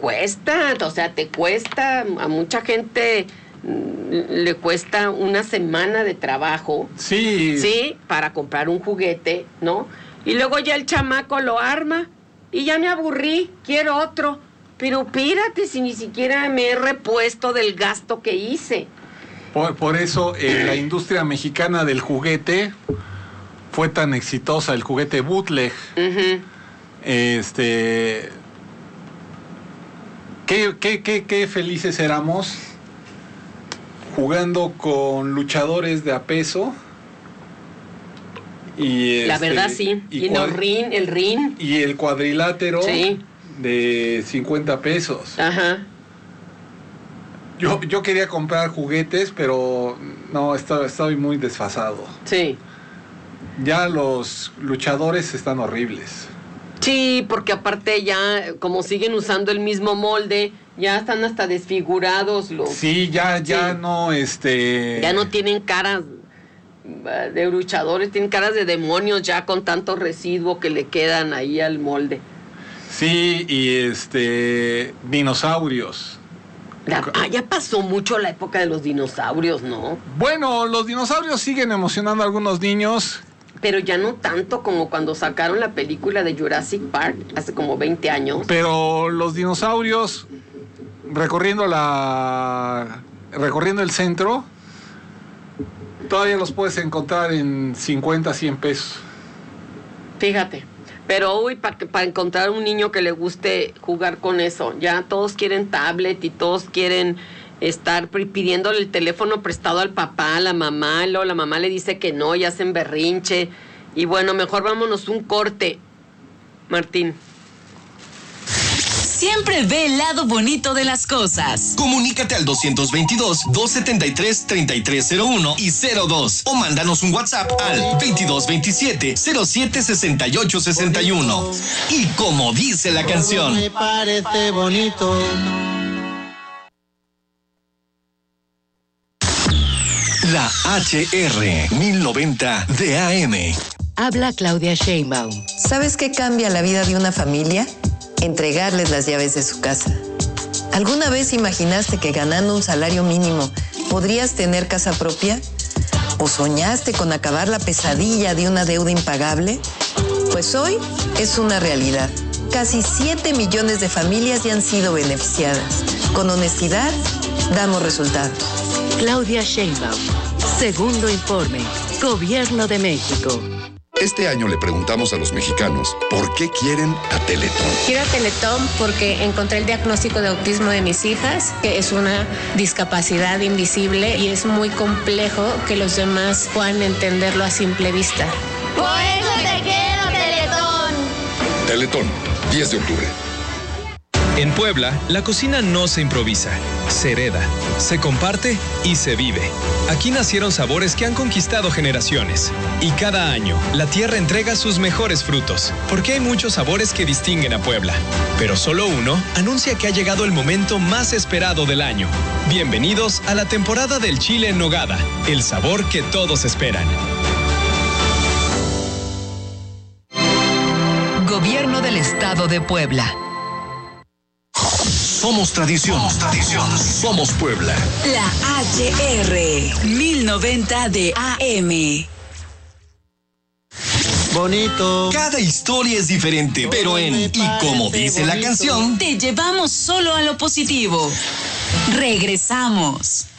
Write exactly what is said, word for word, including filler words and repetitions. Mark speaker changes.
Speaker 1: cuesta, o sea, te cuesta, a mucha gente le cuesta una semana de trabajo.
Speaker 2: Sí.
Speaker 1: Sí, para comprar un juguete, ¿no? Y luego ya el chamaco lo arma y ya me aburrí, quiero otro. Pero pírate, si ni siquiera me he repuesto del gasto que hice.
Speaker 2: Por, por eso eh, la industria mexicana del juguete fue tan exitosa, el juguete bootleg.
Speaker 1: Uh-huh.
Speaker 2: Este... Qué, qué, qué, qué felices éramos jugando con luchadores de a peso. Y
Speaker 1: la
Speaker 2: este,
Speaker 1: verdad sí. Y, y no, ring, el ring.
Speaker 2: Y el cuadrilátero
Speaker 1: sí.
Speaker 2: de cincuenta pesos.
Speaker 1: Ajá.
Speaker 2: Yo, yo quería comprar juguetes, pero no, estoy, estoy muy desfasado.
Speaker 1: Sí.
Speaker 2: Ya los luchadores están horribles.
Speaker 1: Sí, porque aparte ya, como siguen usando el mismo molde, ya están hasta desfigurados los...
Speaker 2: Sí, ya, ya sí. no, este...
Speaker 1: Ya no tienen caras de luchadores, tienen caras de demonios ya con tanto residuo que le quedan ahí al molde.
Speaker 2: Sí, y este... dinosaurios.
Speaker 1: La, ah, ya pasó mucho la época de los dinosaurios, ¿no?
Speaker 2: Bueno, los dinosaurios siguen emocionando a algunos niños.
Speaker 1: Pero ya no tanto como cuando sacaron la película de Jurassic Park hace como veinte años.
Speaker 2: Pero los dinosaurios recorriendo la recorriendo el centro todavía los puedes encontrar en cincuenta, cien pesos.
Speaker 1: Fíjate. Pero uy, para pa encontrar un niño que le guste jugar con eso, ya todos quieren tablet y todos quieren estar pidiéndole el teléfono prestado al papá, a la mamá, luego la mamá le dice que no y hacen berrinche. Y bueno, mejor vámonos un corte, Martín.
Speaker 3: Siempre ve el lado bonito de las cosas.
Speaker 4: Comunícate al dos dos dos, dos siete tres, tres tres cero uno y cero dos o mándanos un WhatsApp al veintidós veintisiete, cero siete sesenta y ocho sesenta y uno. Y como dice la canción,
Speaker 5: me parece bonito.
Speaker 4: La H R mil noventa de A M.
Speaker 6: Habla Claudia Sheinbaum.
Speaker 7: ¿Sabes qué cambia la vida de una familia? Entregarles las llaves de su casa. ¿Alguna vez imaginaste que ganando un salario mínimo podrías tener casa propia? ¿O soñaste con acabar la pesadilla de una deuda impagable? Pues hoy es una realidad. Casi siete millones de familias ya han sido beneficiadas. Con honestidad, damos resultados.
Speaker 6: Claudia Sheinbaum. Segundo informe. Gobierno de México.
Speaker 8: Este año le preguntamos a los mexicanos por qué quieren a Teletón.
Speaker 9: Quiero a Teletón porque encontré el diagnóstico de autismo de mis hijas, que es una discapacidad invisible y es muy complejo que los demás puedan entenderlo a simple vista.
Speaker 10: Por eso te quiero, Teletón.
Speaker 8: Teletón, diez de octubre.
Speaker 11: En Puebla, la cocina no se improvisa, se hereda, se comparte y se vive. Aquí nacieron sabores que han conquistado generaciones. Y cada año, la tierra entrega sus mejores frutos, porque hay muchos sabores que distinguen a Puebla. Pero solo uno anuncia que ha llegado el momento más esperado del año. Bienvenidos a la temporada del chile en nogada, el sabor que todos esperan.
Speaker 3: Gobierno del Estado de Puebla.
Speaker 4: Somos tradición. Somos tradición. Somos Puebla.
Speaker 3: La H R mil noventa de A M.
Speaker 5: Bonito.
Speaker 4: Cada historia es diferente, pero en Y como dice la canción,
Speaker 3: te llevamos solo a lo positivo. Regresamos.